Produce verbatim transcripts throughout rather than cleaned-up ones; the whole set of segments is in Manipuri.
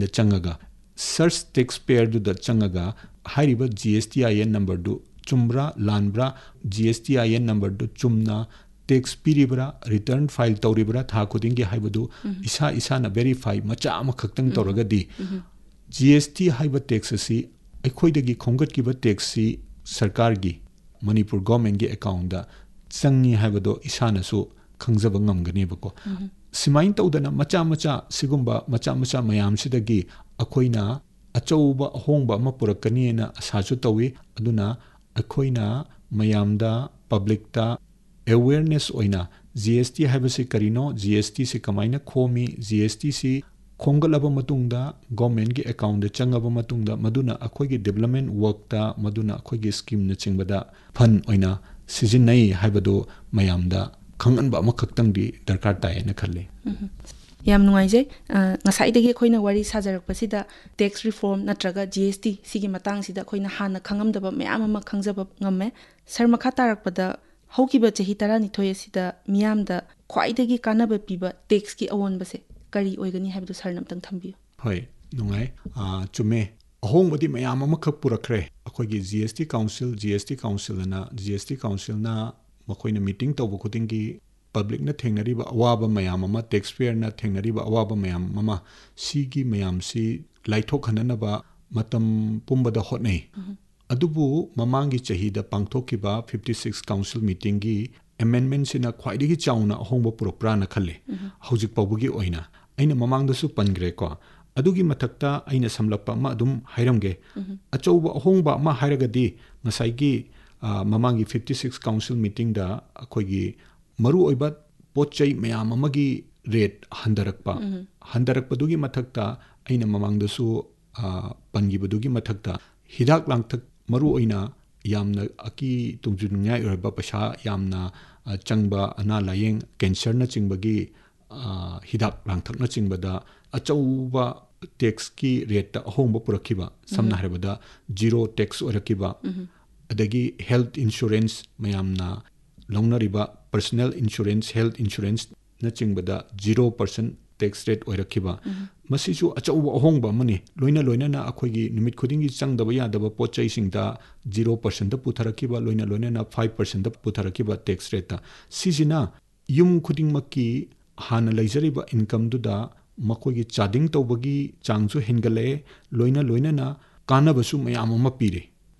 ꯗ ꯆꯪꯉꯒ ꯁꯔꯆ ꯇꯦꯛꯁ ꯄꯦꯌꯔꯗꯨꯗ ꯆꯪꯉꯒ ꯍꯥꯏꯔꯤꯕ G S T I and ꯅꯝꯕꯔꯗꯨ ꯆꯨꯝꯕ꯭ꯔꯥ ꯂꯥꯟꯕ꯭ꯔꯥ G S T I and ꯅꯝꯕꯔꯗꯨ ꯆꯨꯝꯅ ꯇꯦꯛꯁ ꯄꯤꯔꯤꯕ꯭ꯔꯥ ꯔꯤꯇꯔꯟ ꯐꯥꯏꯜ ꯇꯧꯔꯤꯕ꯭ꯔꯥ ꯊꯥ ꯈꯨꯗꯤꯡꯒꯤ ꯍꯥꯏꯕꯗꯨ ꯏꯁꯥ ꯏꯁꯥꯅ ꯚꯦꯔꯤꯐꯥꯏ ꯃꯆꯥ ꯑꯃꯈꯛꯇꯪ ꯇꯧꯔꯒꯗꯤ ꯖꯤ ꯑꯦꯁ ꯇꯤ ꯍꯥꯏꯕ ꯇꯦꯛꯁ ꯑꯁꯤ ꯑꯩꯈꯣꯏꯗꯒꯤ ꯈꯣꯝꯒꯠꯈꯤꯕ ꯇꯦꯛꯁꯁꯤ ꯁꯔꯀꯥꯔꯒꯤ ꯃꯅꯤꯄꯨꯔ ꯒꯣꯔꯃꯦꯟꯒꯤ ꯑꯦꯀꯥꯎꯟꯗ ꯆꯪꯉꯤ ꯍꯥꯏꯕꯗꯣ ꯏꯁꯥꯅꯁꯨ ꯈꯪꯖꯕ ꯉꯝꯒꯅꯦꯕꯀꯣ ꯁꯨꯃꯥꯏꯅ ꯇꯧꯗꯅ ꯃꯆꯥ ꯃꯆꯥ ꯁꯤꯒꯨꯝꯕ ꯃꯆꯥ ꯃꯆꯥ ꯃꯌꯥꯝꯁꯤꯗꯒꯤ ꯑꯩꯈꯣꯏꯅ ꯑꯆꯧꯕ ꯑꯍꯣꯡꯕ ꯑꯃ ꯄꯨꯔꯛꯀꯅꯤꯅ ꯑꯁꯥꯁꯨ ꯇꯧꯏ ꯑꯗꯨꯅ ꯑꯩꯈꯣꯏꯅ ꯃꯌꯥꯝꯗ ꯄꯕ꯭ꯂꯤꯛꯇ ꯑꯦꯋꯦꯌꯔꯅꯦꯁ ꯑꯣꯏꯅ ꯖꯤ ꯑꯦꯁ ꯇꯤ ꯍꯥꯏꯕꯁꯤ ꯀꯔꯤꯅꯣ ꯖꯤ ꯑꯦꯁ ꯇꯤꯁꯤ ꯀꯃꯥꯏꯅ ꯈꯣꯝꯃꯤ ꯖꯤ ꯑꯦꯁ ꯇꯤꯁꯤ ꯈꯣꯝꯒꯠꯂꯕ ꯃꯇꯨꯡꯗ ꯒꯣꯔꯃꯦꯟꯒꯤ ꯑꯦꯀꯥꯎꯟꯗ ꯆꯪꯉꯕ ꯃꯇꯨꯡꯗ ꯃꯗꯨꯅ ꯑꯩꯈꯣꯏꯒꯤ ꯗꯦꯕꯂꯞꯃꯦꯟ ꯋꯔꯛꯇ ꯃꯗꯨꯅ ꯑꯩꯈꯣꯏꯒꯤ ꯁ꯭ꯀꯤꯝꯅꯆꯤꯡꯕꯗ ꯐꯟ ꯑꯣꯏꯅ ꯁꯤꯖꯤꯟꯅꯩ ꯍꯥꯏꯕꯗꯨ ꯃꯌꯥꯝꯗ ꯈꯪꯍꯟꯕ ꯑꯃꯈꯛꯇꯪꯗꯤ ꯗꯔꯀꯥꯔ ꯇꯥꯏꯌꯦꯅ ꯈꯜꯂꯤ ꯌꯥꯝ ꯅꯨꯡꯉꯥꯏꯖꯩ ꯉꯁꯥꯏꯗꯒꯤ ꯑꯩꯈꯣꯏꯅ ꯋꯥꯔꯤ ꯁꯥꯖꯔꯛꯄꯁꯤꯗ ꯇꯦꯛꯁ ꯔꯤꯐꯣꯔꯝ ꯅꯠꯇ꯭ꯔꯒ ꯖꯤ ꯑꯦꯁ ꯇꯤ ꯁꯤꯒꯤ ꯃꯇꯥꯡꯁꯤꯗ ꯑꯩꯈꯣꯏꯅ ꯍꯥꯟꯅ ꯈꯪꯉꯝꯗꯕ ꯃꯌꯥꯝ ꯑꯃ ꯈꯪꯖꯕ ꯉꯝꯃꯦ ꯁꯔ ꯃꯈꯥ ꯇꯥꯔꯛꯄꯗ ꯍꯧꯈꯤꯕ ꯆꯍꯤ ꯇꯔꯥꯅꯤꯊꯣꯏ ꯑꯁꯤꯗ ꯃꯤꯌꯥꯝꯗ ꯈ꯭ꯋꯥꯏꯗꯒꯤ ꯀꯥꯟꯅꯕ ꯄꯤꯕ ꯇꯦꯛꯁꯀꯤ ꯑꯑꯣꯟꯕꯁꯦ ꯀꯔꯤ ꯑꯣꯏꯒꯅꯤ ꯍꯥꯏꯕꯗꯨ ꯁꯔꯅ ꯑꯝꯇꯪ ꯊꯝꯕꯤꯌꯨ ꯍꯣꯏ ꯅꯨꯡꯉꯥꯏ ꯆꯨꯝꯃꯦ ꯑꯍꯣꯡꯕꯗꯤ ꯃꯌꯥꯝ ꯑꯃꯈꯛ ꯄꯨꯔꯛꯈ꯭ꯔꯦ ꯑꯩꯈꯣꯏꯒꯤ ꯖꯤ ꯑꯦꯁ ꯇꯤ ꯀꯥꯎꯟꯁꯤꯜ ꯖꯤ ꯑꯦꯁ ꯇꯤ ꯀꯥꯎꯟꯁꯤꯜꯅ ꯖꯤ ꯑꯦꯁ ꯇꯤ ꯀꯥꯎꯟꯁꯤꯜꯅ ꯃꯈꯣꯏꯅ ꯃꯤꯇꯤꯡ ꯇꯧꯕ ꯈꯨꯗꯤꯡꯒꯤ ꯄꯕ꯭ꯂꯤꯛꯅ ꯊꯦꯡꯅꯔꯤꯕ ꯑꯋꯥꯕ ꯃꯌꯥꯝ ꯑꯃ ꯇꯦꯛꯁ ꯄꯦꯌꯔꯅ ꯊꯦꯡꯅꯔꯤꯕ ꯑꯋꯥꯕ ꯃꯌꯥꯝ ꯑꯃ ꯁꯤꯒꯤ ꯃꯌꯥꯝꯁꯤ ꯂꯥꯏꯊꯣꯛꯍꯟꯅꯅꯕ ꯃꯇꯝ ꯄꯨꯝꯕꯗ ꯍꯣꯠꯅꯩ ꯑꯗꯨꯕꯨ ꯃꯃꯥꯡꯒꯤ ꯆꯍꯤꯗ ꯄꯥꯡꯊꯣꯛꯈꯤꯕ ꯐꯤꯐꯇꯤ ꯁꯤꯛꯁ ꯀꯥꯎꯟꯁꯤꯜ ꯃꯤꯇꯤꯡꯒꯤ ꯑꯦꯃꯦꯟꯃꯦꯟꯁꯤꯅ ꯈ꯭ꯋꯥꯏꯗꯒꯤ ꯆꯥꯎꯅ ꯑꯍꯣꯡꯕ ꯄꯨꯔꯛꯄ꯭ꯔꯥꯅ ꯈꯜꯂꯤ ꯍꯧꯖꯤꯛ ꯐꯥꯎꯕꯒꯤ ꯑꯣꯏꯅ ꯑꯩꯅ ꯃꯃꯥꯡꯗꯁꯨ ꯄꯟꯈ꯭ꯔꯦꯀꯣ ꯑꯗꯨꯒꯤ ꯃꯊꯛꯇ ꯑꯩꯅ ꯁꯝꯂꯞꯄ ꯑꯃ ꯑꯗꯨꯝ ꯍꯥꯏꯔꯝꯒꯦ ꯑꯆꯧꯕ ꯑꯍꯣꯡꯕ ꯑꯃ ꯍꯥꯏꯔꯒꯗꯤ ꯉꯁꯥꯏꯒꯤ ꯃꯃꯥꯡꯒꯤ ꯐꯤꯐꯇꯤ ꯁꯤꯛꯁ ꯀꯥꯎꯟꯁꯤꯜ ꯃꯤꯇꯤꯡꯗ ꯑꯩꯈꯣꯏꯒꯤ ꯃꯔꯨꯑꯣꯏꯕ ꯄꯣꯠ ꯆꯩ ꯃꯌꯥꯝ ꯑꯃꯒꯤ ꯔꯦꯠ ꯍꯟꯊꯔꯛꯄ ꯍꯟꯊꯔꯛꯄꯗꯨꯒꯤ ꯃꯊꯛꯇ ꯑꯩꯅ ꯃꯃꯥꯡꯗꯁꯨ ꯄꯟꯈꯤꯕꯗꯨꯒꯤ ꯃꯊꯛꯇ ꯍꯤꯗꯥꯛ ꯂꯥꯡꯊꯛ ꯃꯔꯨꯑꯣꯏꯅ ꯌꯥꯝꯅ ꯑꯀꯤ ꯇꯨꯡꯖꯅꯤꯡꯉꯥꯏ ꯑꯣꯏꯔꯕ ꯄꯩꯁꯥ ꯌꯥꯝꯅ ꯆꯪꯕ ꯑꯅꯥ ꯂꯥꯌꯦꯡ ꯀꯦꯟꯁꯔꯅꯆꯤꯡꯕꯒꯤ ꯍꯤꯗꯥꯛ ꯂꯥꯡꯊꯛꯅꯆꯤꯡꯕꯗ ꯑꯆꯧꯕ ꯇꯦꯛꯁꯀꯤ ꯔꯦꯠꯇ ꯑꯍꯣꯡꯕ ꯄꯨꯔꯛꯈꯤꯕ ꯁꯝꯅ ꯍꯥꯏꯔꯕꯗ ꯖꯤꯔꯣ ꯇꯦꯛꯁ ꯑꯣꯏꯔꯛꯈꯤꯕ ꯑꯗꯒꯤ ꯍꯦꯜꯊ ꯏꯟꯁꯨꯔꯦꯟꯁ ꯃꯌꯥꯝꯅ ꯂꯧꯅꯔꯤꯕ personal insurance health ꯏꯟꯁꯨꯔꯦꯟꯁꯅꯆꯤꯡꯕꯗ zero percent tax rate ꯑꯣꯏꯔꯛꯈꯤꯕ ꯃꯁꯤꯁꯨ ꯑꯆꯧꯕ ꯑꯍꯣꯡꯕ ꯑꯃꯅꯤ ꯂꯣꯏꯅ ꯂꯣꯏꯅꯅ ꯑꯩꯈꯣꯏꯒꯤ ꯅꯨꯃꯤꯠ ꯈꯨꯗꯤꯡꯒꯤ ꯆꯪꯗꯕ ꯌꯥꯗꯕ ꯄꯣꯠ ꯆꯩꯁꯤꯡꯗ ꯖꯤꯔꯣ ꯄꯔꯁꯦꯟꯗ ꯄꯨꯊꯔꯛꯈꯤꯕ ꯂꯣꯏꯅ ꯂꯣꯏꯅꯅ ꯐꯥꯏꯚ ꯄꯔꯁꯦꯟꯗ ꯄꯨꯊꯔꯛꯈꯤꯕ ꯇꯦꯛꯁ ꯔꯦꯠꯇ ꯁꯤꯁꯤꯅ ꯌꯨꯝ ꯈꯨꯗꯤꯡꯃꯛꯀꯤ ꯍꯥꯟꯅ ꯂꯩꯖꯔꯤꯕ ꯏꯟꯀꯝꯗꯨꯗ ꯃꯈꯣꯏꯒꯤ ꯆꯥꯗꯤꯡ ꯇꯧꯕꯒꯤ ꯆꯥꯡꯁꯨ ꯍꯦꯟꯒꯠꯂꯛꯑꯦ ꯂꯣꯏꯅ ꯂꯣꯏꯅꯅ ꯀꯥꯟꯅꯕꯁꯨ ꯃꯌꯥꯝ ꯑꯃ ꯄꯤꯔꯦ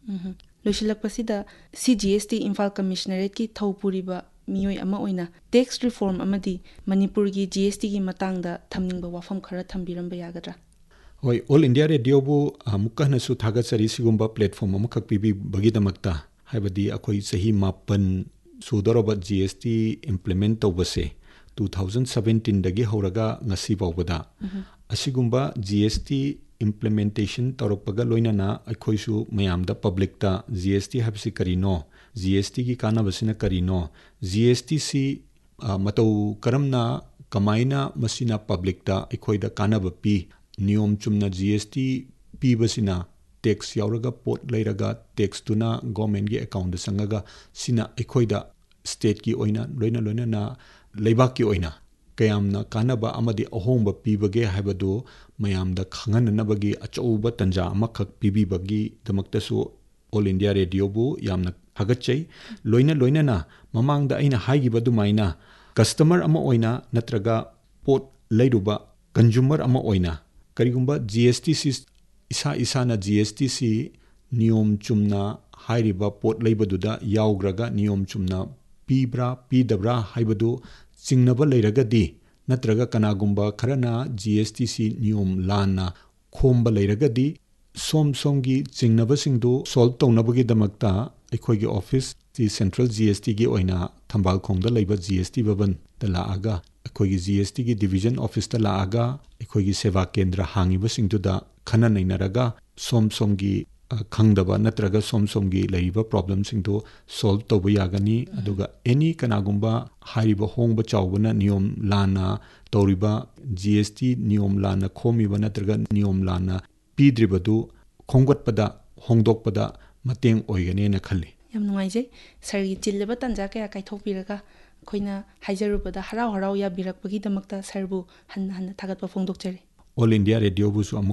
ꯂꯣꯏꯁꯤꯜꯂꯛꯄꯁꯤꯗ ꯁꯤ ꯖꯤ ꯑꯦꯁ ꯇꯤ ꯏꯝꯐꯥꯜ ꯀꯃꯤꯁꯅꯔꯦꯠꯀꯤ ꯊꯧ ꯄꯨꯔꯤꯕ ꯃꯤꯑꯣꯏ ꯑꯃ ꯑꯣꯏꯅ ꯇꯦꯛꯁ ꯔꯤꯐꯣꯔꯝ ꯑꯃꯗꯤ ꯃꯅꯤꯄꯨꯔꯒꯤ ꯖꯤ ꯑꯦꯁ ꯇꯤꯒꯤ ꯃꯇꯥꯡꯗ ꯊꯝꯅꯤꯡꯕ ꯋꯥꯐꯝ ꯈꯔ ꯊꯝꯕꯤꯔꯝꯕ ꯌꯥꯒꯗ꯭ꯔꯥ ꯍꯣꯏ ꯑꯣꯜ ꯏꯟꯗꯤꯌꯥ ꯔꯦꯗꯤꯑꯣꯕꯨ ꯑꯃꯨꯛꯀ ꯍꯟꯅꯁꯨ ꯊꯥꯒꯠꯆꯔꯤ ꯁꯤꯒꯨꯝꯕ ꯄ꯭ꯂꯦꯠꯐꯣꯝ ꯑꯃꯈꯛ ꯄꯤꯕꯤꯕꯒꯤꯗꯃꯛꯇ ꯍꯥꯏꯕꯗꯤ ꯑꯩꯈꯣꯏ ꯆꯍꯤ ꯃꯥꯄꯟ ꯁꯨꯗꯧꯔꯕ ꯖꯤ ꯑꯦꯁ ꯇꯤ ꯏꯝꯄ꯭ꯂꯤꯃꯦꯟ ꯇꯧꯕꯁꯦ ꯇꯨ ꯊꯥꯎꯖꯟ ꯁꯕꯦꯟꯇꯤꯟꯗꯒꯤ ꯍꯧꯔꯒ ꯉꯁꯤ ꯐꯥꯎꯕꯗ ꯑꯁꯤꯒꯨꯝꯕ ꯖꯤ ꯑꯦꯁ ꯇꯤ ꯏꯝꯄ꯭ꯂꯤꯃꯦꯟꯇꯦꯁꯟ ꯇꯧꯔꯛꯄꯒ ꯂꯣꯏꯅꯅ ꯑꯩꯈꯣꯏꯁꯨ ꯃꯌꯥꯝꯗ ꯄꯕ꯭ꯂꯤꯛꯇ ꯖꯤ ꯑꯦꯁ ꯇꯤ ꯍꯥꯏꯕꯁꯤ ꯀꯔꯤꯅꯣ ꯖꯤ ꯑꯦꯁ ꯇꯤꯒꯤ ꯀꯥꯟꯅꯕꯁꯤꯅ ꯀꯔꯤꯅꯣ ꯖꯤ ꯑꯦꯁ ꯇꯤꯁꯤ ꯃꯇꯧ ꯀꯔꯝꯅ ꯀꯃꯥꯏꯅ ꯃꯁꯤꯅ ꯄꯕ꯭ꯂꯤꯛꯇ ꯑꯩꯈꯣꯏꯗ ꯀꯥꯟꯅꯕ ꯄꯤ ꯅꯤꯌꯣꯝ ꯆꯨꯝꯅ ꯖꯤ ꯑꯦꯁ ꯇꯤ ꯄꯤꯕꯁꯤꯅ ꯇꯦꯛꯁ ꯌꯥꯎꯔꯒ ꯄꯣꯠ ꯂꯩꯔꯒ ꯇꯦꯛꯁꯇꯨꯅ ꯒꯣꯔꯃꯦꯟꯒꯤ ꯑꯦꯀꯥꯎꯟꯗ ꯆꯪꯉꯒ ꯁꯤꯅ ꯑꯩꯈꯣꯏꯗ ꯁ꯭ꯇꯦꯠꯀꯤ ꯑꯣꯏꯅ ꯂꯣꯏꯅ ꯂꯣꯏꯅꯅ ꯂꯩꯕꯥꯛꯀꯤ ꯑꯣꯏꯅ ꯀꯌꯥꯝꯅ ꯀꯥꯟꯅꯕ ꯑꯃꯗꯤ ꯑꯍꯣꯡꯕ ꯄꯤꯕꯒꯦ ꯍꯥꯏꯕꯗꯨ ꯃꯌꯥꯝꯗ ꯈꯪꯍꯟꯅꯅꯕꯒꯤ ꯑꯆꯧꯕ ꯇꯟꯖꯥ ꯑꯃꯈꯛ ꯄꯤꯕꯤꯕꯒꯤꯗꯃꯛꯇꯁꯨ ꯑꯣꯜ ꯏꯟꯗꯤꯌꯥ ꯔꯦꯗꯤꯑꯣꯕꯨ ꯌꯥꯝꯅ ꯊꯥꯒꯠꯆꯩ ꯂꯣꯏꯅ ꯂꯣꯏꯅꯅ ꯃꯃꯥꯡꯗ ꯑꯩꯅ ꯍꯥꯏꯈꯤꯕ ꯑꯗꯨꯃꯥꯏꯅ ꯀꯁꯇꯃꯔ ꯑꯃ ꯑꯣꯏꯅ ꯅꯠꯇ꯭ꯔꯒ ꯄꯣꯠ ꯂꯩꯔꯨꯕ ꯀꯟꯖꯨꯃꯔ ꯑꯃ ꯑꯣꯏꯅ ꯀꯔꯤꯒꯨꯝꯕ ꯖꯤ ꯑꯦꯁ ꯇꯤꯁꯤ ꯏꯁꯥ ꯏꯁꯥꯅ ꯖꯤ ꯑꯦꯁ ꯇꯤꯁꯤ ꯅꯤꯌꯣꯝ ꯆꯨꯝꯅ ꯍꯥꯏꯔꯤꯕ ꯄꯣꯠ ꯂꯩꯕꯗꯨꯗ ꯌꯥꯎꯈ꯭ꯔꯒ ꯅꯤꯌꯣꯝ ꯆꯨꯝꯅ ꯄꯤꯕ꯭ꯔꯥ ꯄꯤꯗꯕ꯭ꯔꯥ ꯍꯥꯏꯕꯗꯨ ꯆꯤꯡꯅꯕ ꯂꯩꯔꯒꯗꯤ ꯅꯠꯇ꯭ꯔꯒ ꯀꯅꯥꯒꯨꯝꯕ ꯈꯔꯅ ꯖꯤ ꯑꯦꯁ ꯇꯤꯁꯤ ꯅꯤꯌꯣꯝ ꯂꯥꯟꯅ ꯈꯣꯝꯕ ꯂꯩꯔꯒꯗꯤ ꯁꯣꯝ ꯁꯣꯝꯒꯤ ꯆꯤꯡꯅꯕꯁꯤꯡꯗꯨ ꯁꯣꯜꯕ ꯇꯧꯅꯕꯒꯤꯗꯃꯛꯇ ꯑꯩꯈꯣꯏꯒꯤ ꯑꯣꯐꯤꯁ ꯁꯦꯟꯇ꯭ꯔꯦꯜ ꯖꯤ ꯑꯦꯁ ꯇꯤꯒꯤ ꯑꯣꯏꯅ ꯊꯝꯕꯥꯜꯈꯣꯡꯗ ꯂꯩꯕ ꯖꯤ ꯑꯦꯁ ꯇꯤ ꯚꯕꯟꯗ ꯂꯥꯛꯑꯒ ꯑꯩꯈꯣꯏꯒꯤ ꯖꯤ ꯑꯦꯁ ꯇꯤꯒꯤ ꯗꯤꯕꯤꯖꯟ ꯑꯣꯐꯤꯁꯇ ꯂꯥꯛꯑꯒ ꯑꯩꯈꯣꯏꯒꯤ ꯁꯦꯕꯥ ꯀꯦꯟꯗ꯭ꯔ ꯍꯥꯡꯉꯤꯕꯁꯤꯡꯗꯨꯗ ꯈꯟꯅ ꯅꯩꯅꯔꯒ ꯁꯣꯝ ꯁꯣꯝꯒꯤ ꯈꯪꯗꯕ ꯅꯠꯇ꯭ꯔꯒ ꯁꯣꯝ ꯁꯣꯝꯒꯤ ꯂꯩꯔꯤꯕ ꯄ꯭ꯔꯣꯕ꯭ꯂꯦꯝꯁꯤꯡꯗꯨ ꯁꯣꯜꯕ ꯇꯧꯕ ꯌꯥꯒꯅꯤ ꯑꯗꯨꯒ ꯑꯦꯅꯤ ꯀꯅꯥꯒꯨꯝꯕ ꯍꯥꯏꯔꯤꯕ ꯍꯣꯡꯕ ꯆꯥꯎꯕꯅ ꯅꯤꯌꯣꯝ ꯂꯥꯟꯅ ꯇꯧꯔꯤꯕ ꯖꯤ ꯑꯦꯁ ꯇꯤ ꯅꯤꯌꯣꯝ ꯂꯥꯟꯅ ꯈꯣꯝꯃꯤꯕ ꯅꯠꯇ꯭ꯔꯒ ꯅꯤꯌꯣꯝ ꯂꯥꯟꯅ ꯄꯤꯗ꯭ꯔꯤꯕꯗꯨ ꯈꯣꯝꯒꯠꯄꯗ ꯍꯣꯡꯗꯣꯛꯄꯗ ꯃꯇꯦꯡ ꯑꯣꯏꯒꯅꯦꯅ ꯈꯜꯂꯤ ꯌꯥꯝ ꯅꯨꯡꯉꯥꯏꯖꯩ ꯁꯔꯒꯤ ꯆꯤꯜꯂꯕ ꯇꯥꯟꯖꯥ ꯀꯌꯥ ꯀꯥꯏꯊꯣꯛꯄꯤꯔꯒ ꯑꯩꯈꯣꯏꯅ ꯍꯥꯏꯖꯔꯨꯕꯗ ꯍꯔꯥꯎ ꯍꯔꯥꯎ ꯌꯥꯕꯤꯔꯛꯄꯒꯤꯗꯃꯛꯇ ꯁꯔꯕꯨ ꯍꯟꯅ ꯍꯟꯅ ꯊꯥꯒꯠꯄ ꯐꯣꯡꯗꯣꯛꯆꯔꯤ ꯑꯣꯜ ꯏꯟꯗꯤꯌꯥ ꯔꯦꯗꯤꯑꯣꯕꯨꯁꯨ ꯑꯃꯨꯛ